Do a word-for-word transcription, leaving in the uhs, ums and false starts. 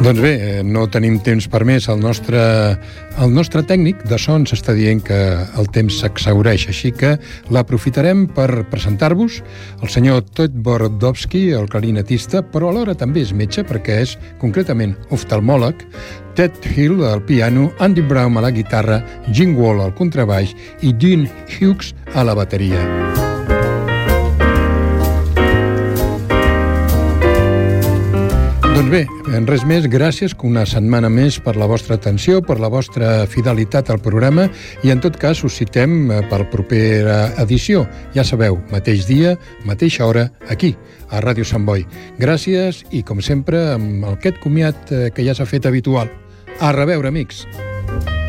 Doncs bé, no tenim temps per més. El nostre, el nostre tècnic de sons està dient que el temps s'exhaureix, així que l'aprofitarem per presentar-vos el senyor Todd Bordowski, el clarinetista, però alhora també és metge perquè és concretament oftalmòleg, Ted Hill al piano, Andy Brown a la guitarra, Jim Wall al contrabaix i Dean Hughes a la bateria. Doncs bé, en res més, gràcies una setmana més per la vostra atenció, per la vostra fidelitat al programa i en tot cas us citem per propera edició. Ja sabeu, mateix dia, mateixa hora, aquí, a Ràdio Sant Boi. Gràcies i, com sempre, amb aquest comiat que ja s'ha fet habitual. A reveure, amics!